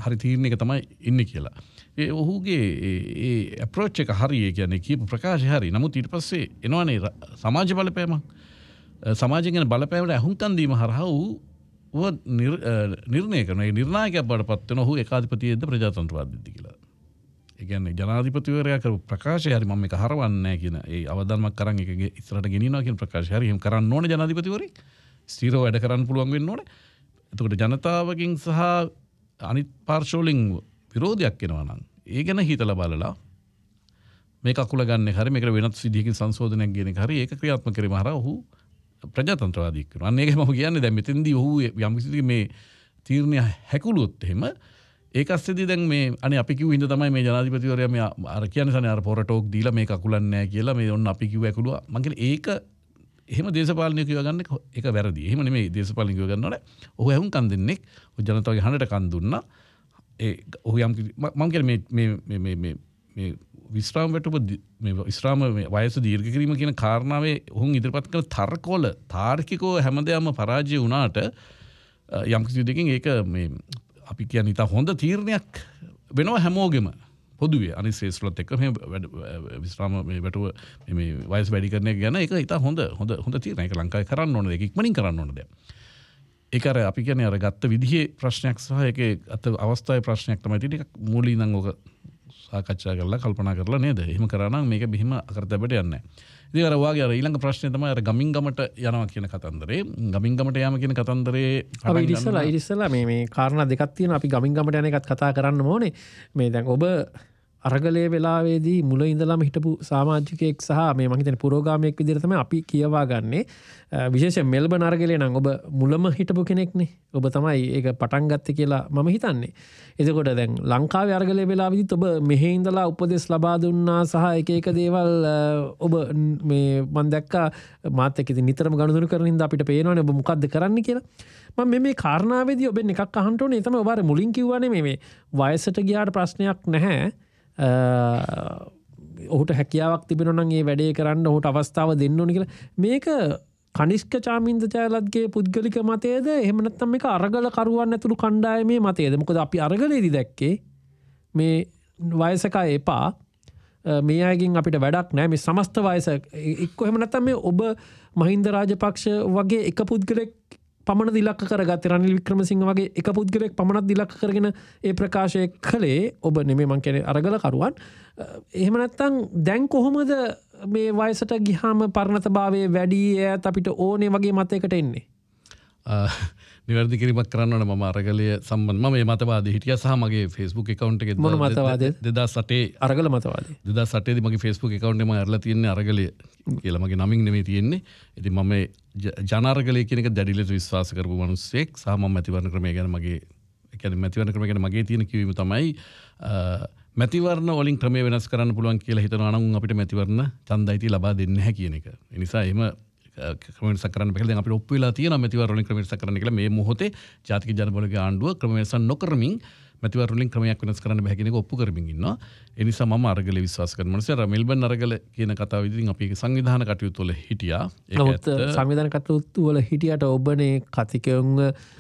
හරි තීරණයක තමයි ඉන්නේ කියලා. ඒ ඔහුගේ ඒ අප්‍රෝච් එක හරි. ඒ කියන්නේ කියපු ප්‍රකාශය හරි. නමුත් ඊට පස්සේ එනවනේ සමාජ බලපෑම. සමාජයෙන් එන බලපෑමට අහුම්කම් දීම හරහා ඌ නිර්ණය කරන ඒ නිර්ණායකයක් බවට පත් වෙන ඔහු ඒකාධිපතියේද ප්‍රජාතන්ත්‍රවාදීද කියලා. ඒ කියන්නේ ජනාධිපතිවරයා කරපු ප්‍රකාශය හරි මම මේක හරවන්නේ නැහැ කියන ඒ අවධානමක් කරන් එක ඉස්සරහට ගෙනියනවා කියන ප්‍රකාශය හරි. එහෙම කරන්න ඕනේ ජනාධිපතිවරයෙක්. ස්ථිරව වැඩ කරන්න පුළුවන් වෙන්න ඕනේ. එතකොට ජනතාවකින් සහ අනිත් පාර්ශවලින් විරෝධයක් එනවා නම් ඒ ගැන හිතලා බලලා මේක අකුල ගන්න එක හරි මේකට වෙනත් විදිහකින් සංශෝධනයක් කියන එක හරි ඒක ක්‍රියාත්මක කිරීම හරහා ඔහු ප්‍රජාතන්ත්‍රවාදී කරනවා. අන්න ඒකයි මම කියන්නේ දැන් මෙතෙන්දී ඔහු යම් කිසි මේ තීරණය හැකුළුවොත් එහෙම ඒක අස්සෙදී දැන් මේ අනේ අපි කිව්ව හින්දා තමයි මේ ජනාධිපතිවරයා මේ අර කියන්නේ සනේ අර පොරටෝක් දීලා මේක අකුලන්නේ නැහැ කියලා මේ ඔන්න අපි කිව්ව ඇකුළුවා. මම කියන්නේ ඒක එහෙම දේශපාලනය කියව ගන්න එක වැරදි. එහෙම නෙමෙයි දේශපාලනය කියව ගන්න ඕනේ. ඔහු ඇහුම් කන් දෙන්නෙක්. ඔහු ජනතාවගේ හඬට කන් දුන්නා. ඒ ඔහු යම් මම කියන්නේ මේ විශ්‍රාම වැටුප මේ විශ්‍රාම වයස දීර්ඝ කිරීම කියන කාරණාවේ ඔහුන් ඉදිරිපත් කරන තර්කවල තාර්කිකව හැමදේම පරාජය වුණාට යම් කිසි දෙයකින් ඒක මේ අපි කියන්නේ ඉතා හොඳ තීරණයක් වෙනවා හැමෝගෙම පොදුවේ අනිත් ශ්‍රේෂ්ඨලත් එක්ක මේ විශ්‍රාම මේ වැටුව මේ වයස වැඩි කරන එක ගැන ඒක ඉතා හොඳ තීරණයක්. ඒක ලංකාවේ කරන්න ඕන දෙයක් ඉක්මනින් කරන්න ඕන දෙයක්. ඒක අර අපි කියන්නේ අර ගත්ත විදිහේ ප්‍රශ්නයක් සහ ඒකේ අත අවස්ථාවේ ප්‍රශ්නයක් තමයි තියෙන්නේ. ඒක මූලික නම් ඔක සාකච්ඡා කරලා කල්පනා කරලා නේද? එහෙම කරා නම් මේක බිහිම අකරතැබට යන්නේ නැහැ. ඉතින් අර වාගේ අර ඊළඟ ප්‍රශ්නේ තමයි අර ගමින් ගමට යනවා කියන කතන්දරේ. ගමින් ගමට යාම කියන කතන්දරේ අපි ඉතිසලා මේ කාරණා දෙකක් තියෙනවා. අපි ගමින් ගමට යන එකත් කතා කරන්න ඕනේ. මේ දැන් ඔබ අරගලයේ වෙලාවේදී මුල ඉඳලම හිටපු සමාජිකයෙක් සහ මේ මම හිතන්නේ පුරෝගාමියෙක් විදිහට තමයි අපි කියවා ගන්නේ. විශේෂයෙන් මෙල්බන් අරගලේ නම් ඔබ මුලම හිටපු කෙනෙක්නේ. ඔබ තමයි ඒක පටන් ගත්තේ කියලා මම හිතන්නේ. එතකොට දැන් ලංකාවේ අරගලයේ වෙලාවේදීත් ඔබ මෙහි ඉඳලා උපදෙස් ලබා දුන්නා සහ එක දේවල් ඔබ මේ මම දැක්කා මාත් එක්ක ඉතින් නිතරම ගනුදෙනු කරන හින්දා අපිට පේනවනේ ඔබ මොකද්ද කරන්න කියලා. මම මේ කාරණාවේදී ඔබෙන් එකක් අහන්න ඕනේ. ඒ තමයි ඔබ අර මුලින් කිව්වනේ මේ වයසට ගියාට ප්‍රශ්නයක් නැහැ. ඔහුට හැකියාවක් තිබෙනවා නම් ඒ වැඩේ කරන්න ඔහුට අවස්ථාව දෙන්න ඕනේ කියලා. මේක කනිෂ්ක චාමින්ද ජයලත්ගේ පුද්ගලික මතයේද එහෙම නැත්නම් මේක අරගල කරුවන් ඇතුළු කණ්ඩායමේ මතයේද? මොකද අපි අරගලේදී දැක්කේ මේ වයසක එපා මේ අයගෙන් අපිට වැඩක් නැහැ. මේ සමස්ත වයස එක්ක එහෙම නැත්නම් මේ ඔබ මහින්ද රාජපක්ෂ වගේ එක පුද්ගලෙක් පමණ දිලක්ක කරගත්තේ රනිල් වික්‍රමසිංහ වගේ එක පුද්ගලෙක් පමණක් දිලක්ක කරගෙන ඒ ප්‍රකාශය කළේ ඔබ නෙමෙයි මං කියන්නේ අරගල කරුවන්. එහෙම නැත්නම් දැන් කොහොමද මේ වයසට ගියාම පරණතභාවයේ වැඩි ඈත් අපිට ඕනේ වගේ මතයකට එන්නේ? නිවැරදි කිරීමක් කරන්න ඕන. මම අරගලය සම්බන්ධ මම මේ මතවාදී හිටියා සහ මගේ Facebook account එකේ මොන මතවාදයද? 2008 අරගල මතවාදී. 2008 දී මගේ Facebook account එකේ මම අරලා තියෙන්නේ අරගලය කියලා. මගේ නමින් නෙමෙයි තියෙන්නේ. ඉතින් මම ජන අරගලය කියන එක දැඩි ලෙස විශ්වාස කරපු මිනිස්සෙක් සහ මම මැතිවරණ ක්‍රමය ගැන මගේ කියන්නේ මැතිවරණ ක්‍රමය ගැන මගේ තියෙන කියවීම තමයි මැතිවරණ වලින් ක්‍රමය වෙනස් කරන්න පුළුවන් කියලා හිතනවා නම් අපිට මැතිවරණ ඡන්දයිති ලබා දෙන්නේ නැහැ කියන එක. ඒ නිසා එහෙම ක්‍රම වෙනසක් කරන්න බැහැ. දැන් අපිට ඔප්පු වෙලා තියෙනවා මැතිවරණ වලින් ක්‍රම වෙනසක් කරන්න කියලා. මේ මොහොතේ ජාතික ජනබලගේ ආණ්ඩුව ක්‍රම වෙනසක් නොකරමින් මැතිවරණ වලින් ක්‍රමයක් වෙනස් කරන්න බැහැ කියන එක ඔප්පු කරමින් ඉන්නවා. ඒ නිසා මම අරගලේ විශ්වාස කරන මිනිස්සු අර මෙල්බන් අරගල කියන කතාව ඉදින් අපි සංවිධාන කටයුතු වල හිටියා. ඒකත් සංවිධාන කටයුතු වල හිටියට ඔබනේ කතිකයන්ව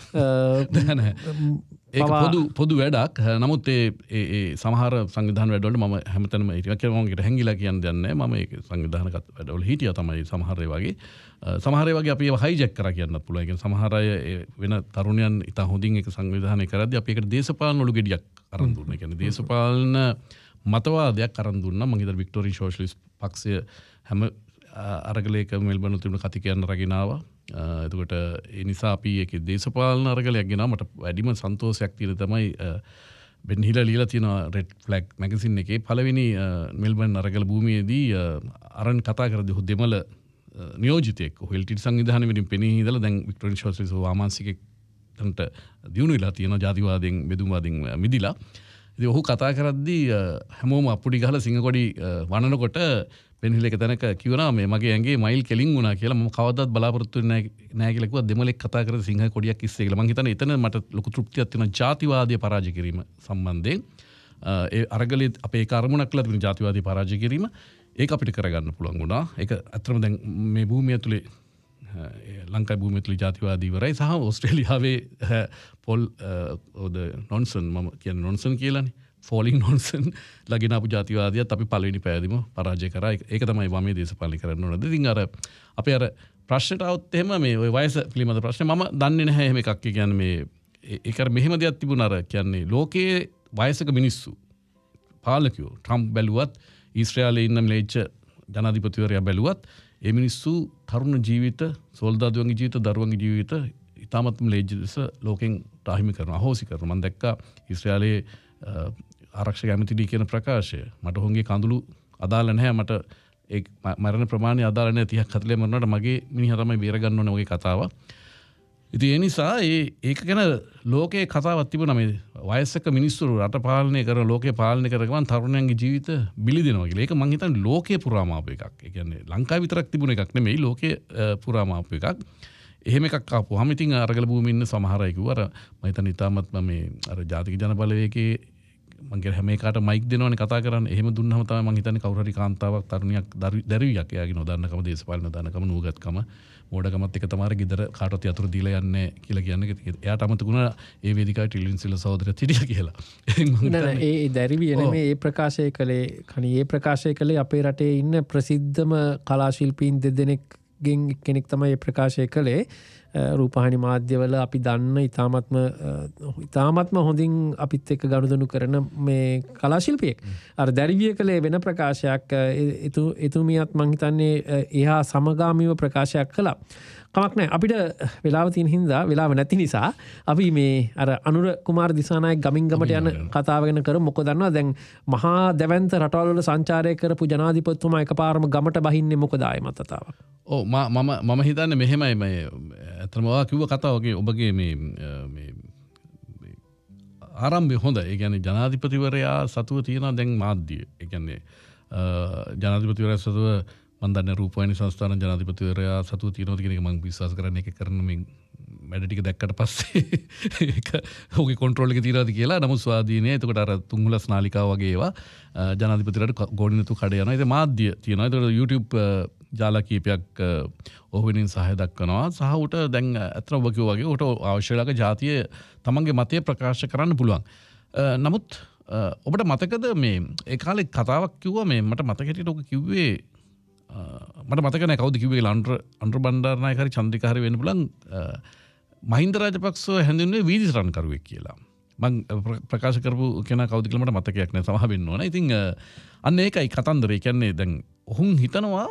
ඒක පොදු වැඩක්. නමුත් ඒ සමහර සංවිධාන වැඩවලට මම හැමතැනම හිටියා කියලා මම ඒකට හැංගිලා කියන්න දෙන්නේ නැහැ. මම ඒක සංවිධාන වැඩවල හිටියා තමයි සමහර ඒ වගේ. සමහර ඒ වගේ අපි ඒව හයිජැක් කරා කියන්නත් පුළුවන්. ඒ කියන්නේ සමහර අය වෙන තරුණයන් ඉතා හොඳින් ඒක සංවිධානය කරද්දී අපි ඒකට දේශපාලන ඔලු ගෙඩියක් අරන් දුන්නා. ඒ කියන්නේ දේශපාලන මතවාදයක් අරන් දුන්නා. මම හිතන වික්ටෝරියන් සෝෂලිස්ට් පක්ෂය හැම අරගලයක මෙල්බන් තිබුණ කතිකයන් රැගෙන ආවා. එතකොට ඒ නිසා අපි ඒකේ දේශපාලන අරගලයක් ගෙනා මට වැඩිම සන්තෝෂයක් තියෙන තමයි බෙන් හිලා ලියලා තියෙන රෙඩ් ෆ්ලැග් මැගසින් එකේ පළවෙනි මෙල්බන් අරගල භූමියේදී අරන් කතා කරද්දී ඔහු දෙමළ නියෝජිතයෙක් ඔහු එල්ටිඩි සංවිධානයේ වලින් පෙනී ඉඳලා දැන් වික්ටෝරියන් සෝෂලිස්ට් වාමාංශිකයන්ට දියුණු වෙලා තියෙන ජාතිවාදයෙන් බෙදුම්වාදයෙන් මිදිලා. ඉතින් ඔහු කතා කරද්දී හැමෝම අපුඩි ගහලා සිංහකොඩි වනනකොට පෙන්හිල එක තැනක කිව්වා මේ මගේ ඇඟේ මයිල් කෙලින් වුණා කියලා. මම කවදාවත් බලාපොරොත්තු වෙන්නේ නැහැ කියලා කිව්වා. දෙමළෙක් කතා කරලා සිංහ කොඩියක් ඉස්සේ කියලා. මම හිතන්නේ එතන මට ලොකු තෘප්තියක් තියෙනවා ජාතිවාදය පරාජය කිරීම සම්බන්ධයෙන්. ඒ අරගලේ අපේ කර්මණක් කියලා තිබුණ ජාතිවාදී පරාජය කිරීම ඒක අපිට කරගන්න පුළුවන් වුණා. ඒක අත්‍තරම දැන් මේ භූමිය ඇතුලේ ලංකා භූමිතුලි ජාතිවාදීවරයි සහ ඔස්ට්‍රේලියාවේ පොල් නොන්සන් මම කියන නොන්සන් කියලානේ ෆෝලිං නොන්සන් ලගෙන අපු ජාතිවාදයත් අපි පළවෙනි පෑදීම පරාජය කරා. ඒක තමයි වමේ දේශපාලනය කරන්න ඕනද. ඉතින් අර අපේ අර ප්‍රශ්නට આવුත් එහෙම මේ ওই වයස පිළිබඳ ප්‍රශ්නේ මම දන්නේ නැහැ එහෙම එකක්. කියන්නේ මේ ඒක අර මෙහෙම දෙයක් තිබුණා අර කියන්නේ ලෝකයේ වයසක මිනිස්සු පාලකයෝ ට්‍රම්ප් බැලුවත් ඊශ්‍රායලයේ ඉන්න මිලේච්ඡ ජනාධිපතිවරයා බැලුවත් ඒ මිනිස්සු තරුණ ජීවිත සොල්දාදුවන්ගේ ජීවිත දරුවන්ගේ ජීවිත ඉතාමත්ම ලේජ්ජස ලෝකෙන් තාහිමි කරනවා අහෝසි කරනවා. මම දැක්කා ඊශ්‍රායලයේ ආරක්ෂක ඇමතිදී කියන ප්‍රකාශය මට හොංගේ කඳුළු අදාළ නැහැ මට ඒ මරණ ප්‍රමාණය අදාළ නැහැ 30ක් 40 මරනකොට මගේ මිනිහා තමයි බේර ගන්න ඕනේ වගේ කතාවක්. ඉතින් ඒ නිසා ඒක ගැන ලෝකයේ කතාවක් තිබුණා මේ වයසක මිනිස්සු රට පාලනය කරන ලෝකේ පාලනය කරගමන් තරුණයන්ගේ ජීවිත බිලි දෙනවා කියලා. ඒක මං හිතන්නේ ලෝකයේ පුරාම ආපු එකක්. ඒ කියන්නේ ලංකාවේ විතරක් තිබුණ එකක් නෙමෙයි ලෝකයේ පුරාම ආපු එකක්. එහෙම එකක් ආපුවාම ඉතින් අරගල භූමියේ ඉන්න සමහර අය කිව්වා අර මම හිතන්නේ ඉතාමත්ම මේ අර ජාතික ජන බලවේගයේ මං කියන හැම එකාට මයික් දෙනවනේ කතා කරන්න. එහෙම දුන්නම තමයි මං හිතන්නේ කවුරු හරි කාන්තාවක් තරුණියක් දරුවියක් එයාගේ නොදන්නකම දේශපාලන නොදන්නකම නුවගත්කම මෝඩකමත් එක තමයි ගෙදර කාටවත් යතුරු දීලා යන්නේ කියලා කියන්නේ. එයාට අමතකුණා ඒ වේදිකාවේ ටිලින් සිල්ලා සහෝදරයත් හිටියා කියලා. නෑ ඒ දැරිවිය නෙමෙයි ඒ ප්‍රකාශය කළේ කණි ඒ ප්‍රකාශය කළේ අපේ රටේ ඉන්න ප්‍රසිද්ධම කලා ශිල්පීන් දෙදෙනෙක්ගෙන් කෙනෙක් තමයි ඒ ප්‍රකාශය කළේ. රූපහානි මාධ්‍යවල අපි දන්න ඉතාමත්ම හොඳින් අපිත් එක්ක ගනුදෙනු කරන මේ කලා ශිල්පියෙක්. අර දැරිවිය කළේ වෙන ප්‍රකාශයක් එතුමියත් මං හිතන්නේ එහා සමගාමීව ප්‍රකාශයක් කළා. කමක් නැහැ අපිට වෙලාව තියෙන හින්දා වෙලාව නැති නිසා අපි මේ අර අනුර කුමාර දිසානායක ගමින් ගමට යන කතාව ගැන කරමු. මොකද දන්නවා දැන් මහා දැවැන්ත රටවල් වල සංචාරය කරපු ජනාධිපතිතුමා එකපාරම ගමට බහින්නේ මොකද ආයේ මතතාවක්. ඔව් මම හිතන්නේ මෙහෙමයි මේ අතරම ඔයා කිව්ව කතාව වගේ ඔබගේ මේ ආරම්භය හොඳ. ඒ කියන්නේ ජනාධිපතිවරයා සතුව තියෙනවා දැන් මාධ්‍ය. ඒ කියන්නේ ජනාධිපතිවරයා සතුව මම දන්නේ රූපවාහිනී සංස්ථාන ජනාධිපතිවරයා සතුව තියෙනවද කියන එක මම විශ්වාස කරන්නේ. ඒක කරන මේ වැඩ ටික දැක්කට පස්සේ ඒක ඔහුගේ කන්ට්‍රෝල් එකේ තියෙනවද කියලා. නමුත් ස්වාධීනයි. එතකොට අර තුන්හුලස් නාලිකාව වගේ ඒවා ජනාධිපතිවරයාට ගෝණිනතු කඩ යනවා. ඒක මාධ්‍ය තියෙනවා. ඒතකොට YouTube ජාලා කීපයක් ඔහු වෙනින් සහාය දක්වනවා. සහ උට දැන් අතන ඔබ කිව්වා වගේ උට අවශ්‍ය ලාක ජාතිය තමන්ගේ මතය ප්‍රකාශ කරන්න පුළුවන්. නමුත් ඔබට මතකද මේ ඒ කාලේ කතාවක් කිව්වා මේ මට මතක හිටියට ඔක කිව්වේ මට මතක නැහැ කවුද කිව්වේ කියලා අනුර බණ්ඩාරනායක හරි චන්ද්‍රිකා හරි වෙන්න පුළුවන්. මහින්ද රාජපක්ෂව හැඳින්වුවේ වීදි සටන්කරුවෙක් කියලා. මම ප්‍රකාශ කරපු කෙනා කවුද කියලා මට මතකයක් නැහැ. සමහ වෙන්න ඕන. ඉතින් අන්න ඒකයි කතන්දරේ. කියන්නේ දැන් ඔහුන් හිතනවා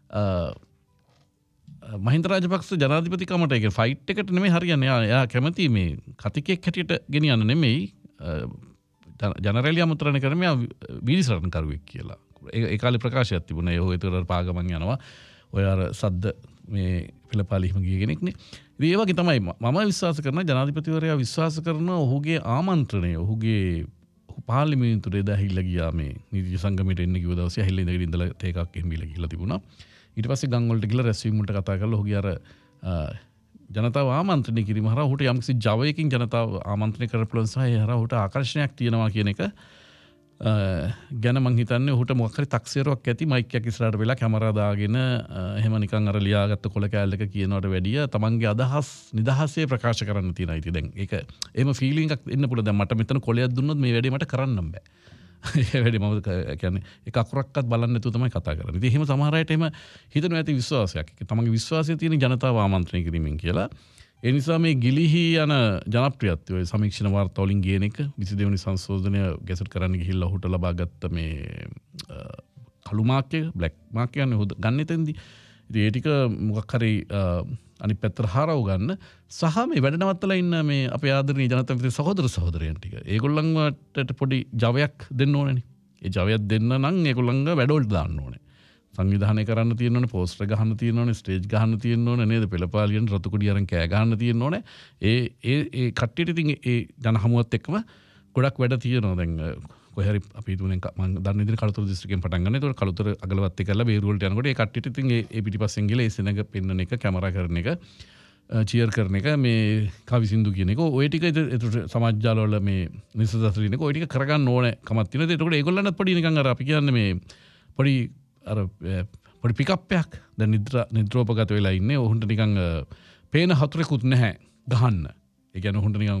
මහින්ද රාජපක්ෂ ජනාධිපතිකමට ඒක ෆයිට් එකට නෙමෙයි හරියන්නේ. එයා කැමති මේ කතිකෙක් හැටියට ගෙනියන්න නෙමෙයි ජනරැලි අමතරණ කරන්නේ වීදි සටන්කරුවෙක් කියලා. ඒ කාලේ ප්‍රකාශයක් තිබුණා. ඒ ඒතර පාගමන් යනවා. ඔය අර සද්ද මේ පෙළපාලිහිම ගිය කෙනෙක්නේ. ඉතින් ඒ වගේ තමයි මම විශ්වාස කරන ජනාධිපතිවරයා විශ්වාස කරන ඔහුගේ ආමන්ත්‍රණය ඔහුගේ පාර්ලිමේන්තුවේ දැහිලා ගියා මේ නීති සංගමයට එන්න කිව්ව දවසේ ඇහිල්ලා ඉඳගෙන ඉඳලා තේ එකක් එහෙම බීලා ගිහලා තිබුණා. ඊට පස්සේ ගම් වලට ගිහලා රැස්වීම් වලට කතා කරලා ඔහුගේ අර ජනතාව ආමන්ත්‍රණය කිරීම හරහා ඔහුට යම්කිසි ජවයකින් ජනතාව ආමන්ත්‍රණය කරන්න පුළුවන් සහ ඒ හරහා ඔහුට ආකර්ෂණයක් තියෙනවා කියන එක ගැන මං හිතන්නේ ඔහුට මොකක් හරි තක්සේරුවක් ඇති මයික් එකක් ඉස්සරහට වෙලා කැමරා දාගෙන එහෙම නිකන් අර ලියාගත්ත කොල කෑල්ලක කියනවට වැඩිය තමන්ගේ අදහස් නිදහසේ ප්‍රකාශ කරන්න තියෙනවා. ඉතින් දැන් ඒක එහෙම ෆීලිං එකක් එන්න පුළුවන්. දැන් මට මෙතන කොලයක් දුන්නොත් මේ වැඩේ මට කරන්නම් බෑ. ඒ වැඩේ මම කියන්නේ එක අකුරක්වත් බලන්න නැතුව තමයි කතා කරන්නේ. ඉතින් එහෙම සමහර අයට එහෙම හිතනවා ඇති විශ්වාසයක්. තමන්ගේ විශ්වාසය තියෙන ජනතාව ආමන්ත්‍රණය කිරීමෙන් කියලා. ඒ නිසා මේ ගිලිහි යන ජනප්‍රියත්වය සමීක්ෂණ වාර්තා වලින් ගියන එක 22 වෙනි සංශෝධනය ගැසට් කරන්න ගිහිල්ලා ඔහුට ලබාගත්ත මේ කළු මාක් එක බ්ලැක් මාක් කියන්නේ ඔහු ගන්න එතෙන්දී. ඉතින් ඒ ටික මොකක් හරි අනිත් පැත්තට හරව ගන්න සහ මේ වැඩ නවත්තලා ඉන්න මේ අපේ ආදරණීය ජනතා විද්‍යා සහෝදර සහෝදරයන් ටික ඒගොල්ලන්ට පොඩි ජවයක් දෙන්න ඕනේනේ. ඒ ජවයක් දෙන්න නම් ඒගොල්ලන්ව වැඩවලට දාන්න ඕනේ. සංවිධානය කරන්න තියෙන්න ඕනේ, පෝස්ටර් ගහන්න තියෙන්න ඕනේ, ස්ටේජ් ගහන්න තියෙන්න ඕනේ නේද? පෙළපාලියෙන් රතු කුඩි අරන් කෑ ගහන්න තියෙන්න ඕනේ. ඒ කට්ටියට ඉතින් ඒ ජන හමුවත් එක්කම ගොඩක් වැඩ තියෙනවා. දැන් කොහේ හරි අපි තුනෙන් මම දන්න විදිහට කළුතර දිස්ත්‍රික්කයෙන් පටන් ගන්න. ඒතකොට කළුතර අගලවත්තේ කරලා බේරුව වලට යනකොට ඒ කට්ටියට ඉතින් ඒ පිටිපස්සෙන් ගිහලා ඒ සෙනඟ පෙන්නන එක, කැමරා කරන එක, චියර් කරන එක, මේ කවි සින්දු කියන එක, ওই ටික සමාජ ජාල වල මේ නිසදතර ඉන්නක ওই ටික කරගන්න ඕනේ කමක් තියෙනවා. ඒතකොට ඒගොල්ලන්ට පොඩි නිකන් අර අපි කියන්නේ මේ පොඩි අර පොඩි පිකප්පයක් දැන් නිද්‍රෝපගත වෙලා ඉන්නේ. ඔහුන්ට නිකන් පේන හතුරෙකුත් නැහැ ගහන්න. ඒ කියන්නේ ඔහුන්ට නිකන්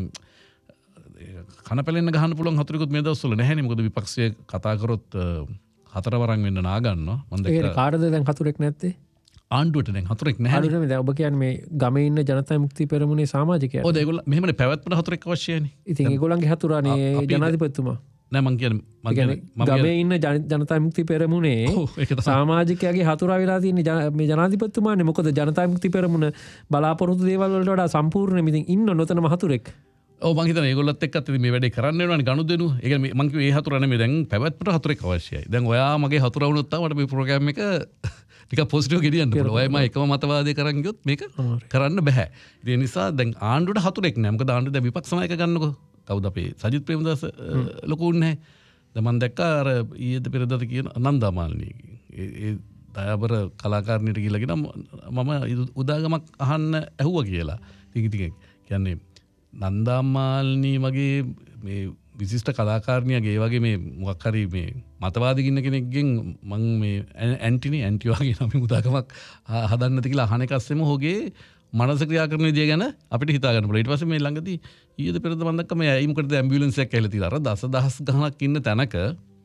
කන පැලෙන්න ගහන්න පුළුවන් හතුරෙකුත් මේ දවස්වල නැහැනේ. මොකද විපක්ෂය කතා කරොත් හතර වරන් වෙන්න නා ගන්නවා. මම ඒක කාටද දැන් හතුරෙක් නැත්තේ? ආණ්ඩුවට දැන් හතුරෙක් නැහැ. ආණ්ඩුවට දැන් ඔබ කියන්නේ මේ ගමේ ඉන්න ජනතා මුක්ති පෙරමුණේ සමාජිකයන්. ඔව් ඒගොල්ලෝ මෙහෙමනේ පැවැත්මට හතුරෙක් අවශ්‍යයිනේ. ඉතින් ඒගොල්ලන්ගේ හතුරානේ ජනාධිපතිතුමා. නෑ මං කියන්නේ ගමේ ඉන්න ජනතා මුක්ති පෙරමුණේ සමාජිකයාගේ හතුරා වෙලා තියෙන්නේ මේ ජනාධිපතිතුමානේ. මොකද ජනතා මුක්ති පෙරමුණ බලාපොරොත්තු දේවල් වලට වඩා සම්පූර්ණ ඉතින් ඉන්න නොතනම හතුරෙක්. ඔව් මං හිතන්නේ ඒගොල්ලොත් එක්කත් ඉතින් මේ වැඩේ කරන්න වෙනවනේ ගනුදෙනු. ඒ කියන්නේ මං කිව්වේ ඒ හතුරා නෙමෙයි දැන් පැවැත්මට හතුරෙක් අවශ්‍යයි. දැන් ඔයා මගේ හතුරා වුණොත් තමයි මට මේ ප්‍රෝග්‍රෑම් එක ටිකක් පොසිටිව් ගෙනියන්න පුළුවන්. ඔයම එකම මතවාදය කරන් ගියොත් මේක කරන්න බෑ. ඒ නිසා දැන් ආණ්ඩුවට හතුරෙක් නෑ. මොකද ආණ්ඩුව දැන් විපක්ෂ නායක ගන්නකො. කවුද අපේ සජිත් ප්‍රේමදාස ලොකුුන් නැහැ. දැන් මම දැක්කා අර ඊයේද පෙරේදද කියන නන්දා මාලිනී. ඒ දයාබර කලාකාරණියට ගිහලා මම උදාගමක් අහන්න ඇහුවා කියලා. ඉතින් කියන්නේ නන්දා මාලිනී වගේ මේ විශිෂ්ට කලාකාරණියගේ වගේ මේ මොකක් හරි මේ මතවාදී ඉන්න කෙනෙක්ගෙන් මම මේ ඇන්ටි වගේ නම් උදාගමක් හදන්න නැති කියලා අහන එක අස්සෙම හොගේ මනස ක්‍රියා කරන විදිය ගැන අපිට හිතා ගන්න පුළුවන්. ඊට පස්සේ මේ ළඟදී ඊයේද පෙරේද මම දැක්කා මේ ඇයි මොකටද ඇම්බියුලන්ස් එකක් ඇවිල්ලා තියලා අර දසදහස් ගණනක් ඉන්න තැනක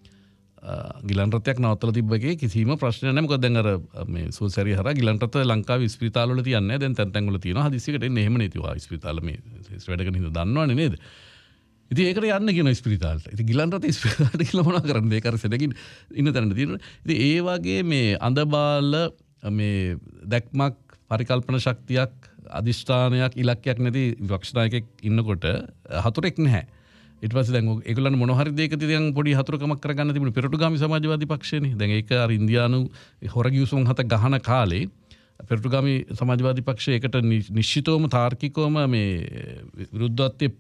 ගිලන් රථයක් නවත්තලා තිබ්බ එකේ කිසිම ප්‍රශ්නයක් නැහැ. මොකද දැන් අර මේ සෝසරිය හරහා ගිලන් රථ ලංකාවේ ස්පිරිතාල වල තියන්නේ නැහැ. දැන් තැන් තැන් වල තියෙනවා. හදිස්සියකට එන්නේ එහෙම නේ තියවා ස්පිරිතාල මේ වැඩ කරන හින්දා දන්නවනේ නේද? ඉතින් ඒකට යන්න කියන ස්පිරිතාලට. ඉතින් ගිලන් රථ ස්පිරිතාලට කියලා මොනවා කරන්නේ? ඒක අර සෙනගින් ඉන්න තැනට තියෙනවා. ඉතින් ඒ වගේ මේ අඳබාල මේ දැක්මක් පරිකල්පන ශක්තියක් අධිෂ්ඨානයක් ඉලක්කයක් නැති විපක්ෂ නායකයෙක් ඉන්නකොට හතුරෙක් නැහැ. ඊට පස්සේ දැන් ඒගොල්ලන් මොන හරි දෙයකදී දැන් පොඩි හතුරුකමක් කරගන්න තිබුණේ පෙරටුගාමි සමාජවාදී පක්ෂයනේ. දැන් ඒක අර ඉන්දියානු හොරගිවිසුම් හත ගහන කාලේ පෙරටුගාමි සමාජවාදී පක්ෂය ඒකට නිශ්චිතවම තාර්කිකවම මේ විරුද්ධත්වයේ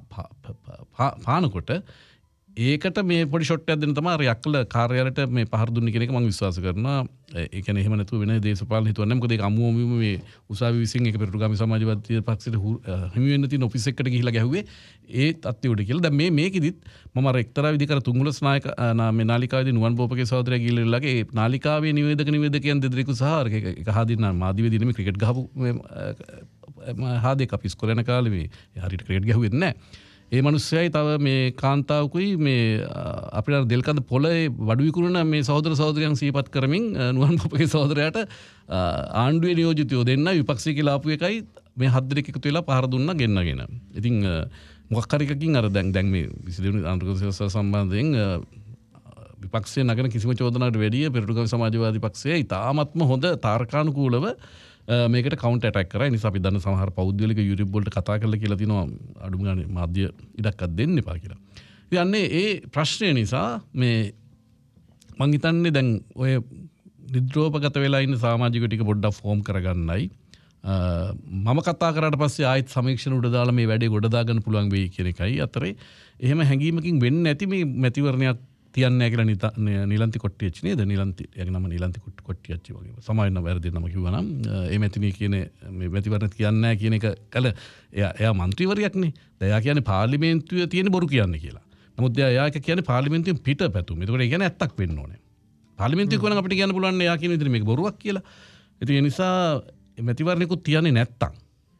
පානකොට ඒකට මේ පොඩි ෂොට් එකක් දෙන්න තමයි අර යක්කල කාර්යාලයට මේ පහර දුන්නේ කියන එක මම විශ්වාස කරනවා. ඒ කියන්නේ එහෙම නැතුව වෙන දේශපාලන හිතුවන්නේ නැහැ. මොකද ඒක අමුමම මේ උසාවි විසින් ඒක පෙරටුගාමි සමාජවාදී පක්ෂයට හිමි වෙන්න තියෙන ඔෆිස් එකකට ගිහිල්ලා ගැහුවේ ඒ තත්ත්වෙ උඩ කියලා. දැන් මේකෙදිත් මම අර එක්තරා විදිහකට තුංගුලස් නායක මේ නාලිකාවේදී නුවන් බෝපගේ සහෝදරයා ගිහිල්ලාගේ නාලිකාවේ නිවේදකයන් දෙදෙනෙකු සහ එක හාදින්න මාධ්‍යවේදී නෙමෙයි ක්‍රිකට් ගහපු හාදෙක් අපි ඉස්කෝලේ යන කාලේ මේ හරියට ක්‍රිකට් ගැහුවෙත් නැහැ. ඒ මනුස්සයයි තව මේ කාන්තාවකුයි මේ අපිට දෙල්කඳ පොළේ වඩු විකුණන මේ සහෝදර සහෝදරියන් සිහිපත් කරමින් නුවන් බෝපගේ සහෝදරයාට ආණ්ඩුවේ නියෝජිතයෝ දෙන්න විපක්ෂය කියලා ආපු එකයි මේ හත් දෙනෙක් එකතු වෙලා පහර දුන්නා ගෙන්නගෙන. ඉතින් මොකක් හරි එකකින් අර දැන් මේ 22 වෙනි ආණ්ඩුව සම්බන්ධයෙන් විපක්ෂයේ නගන කිසිම චෝදනාවකට වැඩිය පෙරටුගාමි සමාජවාදී පක්ෂය ඉතාමත්ම හොඳ තාර්කානුකූලව මේකට කවුන්ටර් ඇටැක් කරා. ඒ නිසා අපි දන්න සමහර පෞද්ගලික YouTube වලට කතා කරලා කියලා තිනවා අඩුම ගානේ මාධ්‍ය ඉඩක්වත් දෙන්න එපා කියලා. ඉතින් අන්නේ ඒ ප්‍රශ්නය නිසා මේ මං හිතන්නේ දැන් ඔය නිද්‍රෝපගත වෙලා ඉන්න සමාජිකයෝ ටික පොඩ්ඩක් ෆෝම් කරගන්නයි මම කතා කරාට පස්සේ ආයෙත් සමීක්ෂණ උඩ දාලා මේ වැඩේ ගොඩ දාගන්න පුළුවන් වෙයි කියන එකයි. අතරේ එහෙම හැඟීමකින් වෙන්නේ නැති මේ මැතිවරණයක් තියන්නේ නැහැ කියලා නිලන්ති කොට්ටියච්චි නේද? නිලන්ති එයාගේ නම නිලන්ති කොට්ටියච්චි වගේ. සමාවෙන්න වැරදි නම කිව්වා නම් ඒ මැතිණිය කියන මේ මැතිවරණත් කියන්නේ නැහැ කියන එක කල එයා മന്ത്രിවරයෙක්නේ. දැන් එයා කියන්නේ පාර්ලිමේන්තුවේ තියෙන බොරු කියන්නේ කියලා. නමුත් එයා එක කියන්නේ පාර්ලිමේන්තුවෙන් පිට පැතුම්. ඒකට ඒ කියන්නේ ඇත්තක් වෙන්න ඕනේ. පාර්ලිමේන්තුවේ කොහොමද අපිට කියන්න පුළුවන් එයා කියන විදිහට මේක බොරුවක් කියලා. ඉතින් ඒ නිසා මැතිවරණිකුත් තියන්නේ නැත්තම්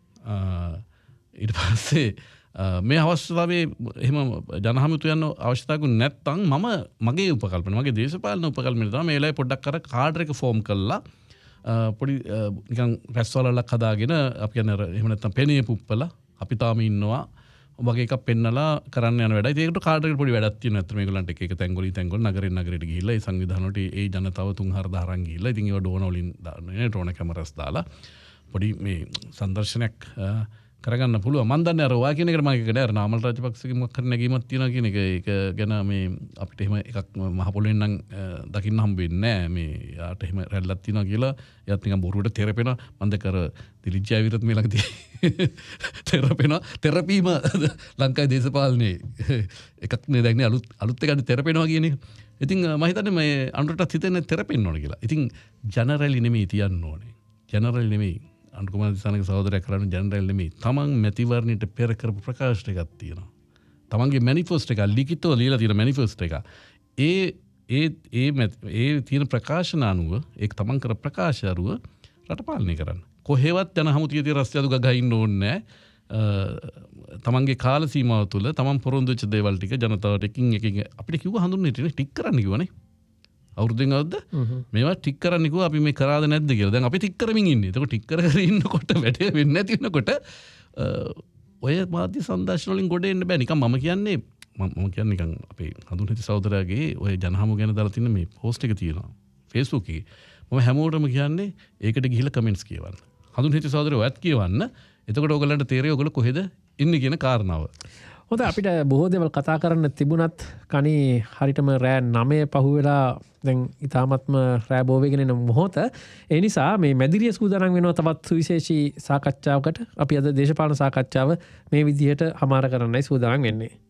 ඊට පස්සේ මේ අවස්ථාවේ එහෙම ජනහමුතු යන අවශ්‍යතාවකුත් නැත්තම් මම මගේ උපකල්පන මගේ දේශපාලන උපකල්පන තමයි මේ වෙලාවේ පොඩ්ඩක් අර කාඩර් එක ෆෝම් කරලා පොඩි නිකන් රැස්වලලක් හදාගෙන අපි කියන්නේ එහෙම නැත්තම් පෙනේ පුප්පලා අපි තාම ඉන්නවා වගේ එකක් පෙන්නලා කරන්න යන වැඩයි. ඒකට කාඩර් එකට පොඩි වැඩක් තියෙනවා. අත්‍තර මේගොල්ලන්ට එක එක තැන්වලින් නගරෙන් නගරයට ගිහිල්ලා ඒ සංවිධාන වලට ඒ ජනතාව 3-4 අරන් ගිහිල්ලා ඉතින් ඒව ඩෝන වලින් දාන්නේ ඩ්‍රෝන කැමරාස් දාලා පොඩි මේ සංදර්ශනයක් කරගන්න පුළුවන්. මම දන්නේ අර ඔයා කියන එකට මම එකකට අර නාමල් රාජපක්ෂගේ මොකක් හරි නැගීමක් තියෙනවා කියන එක. ඒක ගැන මේ අපිට එහෙම එකක් මහ පොළොවෙන් නම් දකින්න හම්බ වෙන්නේ නැහැ. මේ යාට එහෙම රැල්ලක් තියෙනවා කියලා එයාත් නිකන් බොරුවට තෙරපෙනවා. මම දැක්ක අර දිලිජ්ජා විරත් මේ ළඟදී තෙරපෙනවා. තෙරපීම ලංකාවේ දේශපාලනේ එකක් නේ දැන් අලුත් එකක් තෙරපෙනවා කියන එක. ඉතින් මම හිතන්නේ මේ අනුරටත් හිතෙන්නේ තෙරපෙන්න ඕන කියලා. ඉතින් ජනරලි නෙමෙයි තියන්න ඕනේ. ජනරල් නෙමෙයි අනුර කුමාර දිසානගේ සහෝදරයා කරන්නේ ජනරල් නෙමෙයි. තමන් මැතිවරණයට පෙර කරපු ප්‍රකාශ එකක් තියෙනවා. තමන්ගේ මැනිෆෙස්ටෝ එක ලිඛිතව ලියලා තියෙන මැනිෆෙස්ටෝ එක. ඒ තියෙන ප්‍රකාශන අනුව ඒක තමන් කර ප්‍රකාශ අරුව රට පාලනය කරන්න. කොහෙවත් ජන හමුතිය තිය රස්්‍යයදු ගහින්න ඕන්නෑ තමන්ගේ කාල සීමාව තුළ තමන් පොරොන්දුච්ච දේවල් ටික ජනතාවට එකින් එක අපිට කිව්ව හඳුන්වන්නේ ටික් කරන්න කිව්වනේ. අවුරුද්දෙන් අවුරුද්ද මේවා ටික් කරන්න කිව්වා අපි මේ කරාද නැද්ද කියලා. දැන් අපි ටික් කරමින් ඉන්නේ. ඒක ටික් කර ඉන්නකොට වැඩේ වෙන්නේ නැති වෙනකොට ඔය මාධ්‍ය සංදර්ශන වලින් ගොඩ එන්න බෑ. නිකන් මම කියන්නේ නිකන් අපේ හඳුන්වති සහෝදරයාගේ ඔය ජනහමු ගැන දාලා තියෙන මේ පෝස්ට් එක තියෙනවා Facebook එකේ. මම හැමෝටම කියන්නේ ඒකට ගිහිල්ලා කමෙන්ට්ස් කියවන්න. හඳුන්වති සහෝදරයෝ ඔයත් කියවන්න. එතකොට ඔයගලන්ට තේරෙයි ඔයගොල්ලෝ කොහෙද ඉන්නේ කියන කාරණාව. හොඳ අපිට බොහෝ දේවල් කතා කරන්න තිබුණත් කණී හරියටම රෑ 9 පහුවෙලා දැන් ඉතාමත්ම රෑ බෝ වෙගෙන එන මොහොත. ඒ නිසා මේ මැදිරිය සූදානම් වෙනවා තවත් සුවිශේෂී සාකච්ඡාවකට. අපි අද දේශපාලන සාකච්ඡාව මේ විදිහට හමාර කරන්නයි සූදානම් වෙන්නේ.